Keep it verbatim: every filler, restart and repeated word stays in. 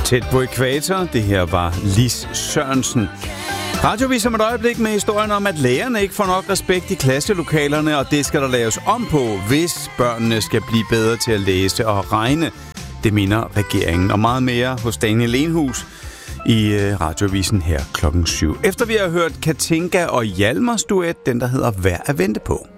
Tæt på ekvator. Det her var Lis Sørensen. Radiovis om et øjeblik med historien om, at lærerne ikke får nok respekt i klasselokalerne, og det skal der laves om på, hvis børnene skal blive bedre til at læse og regne. Det mener regeringen, og meget mere hos Daniel Enhus i øh, Radiovisen her klokken syv. Efter vi har hørt Katinka og Hjalmars duet, den der hedder Værd at vente på.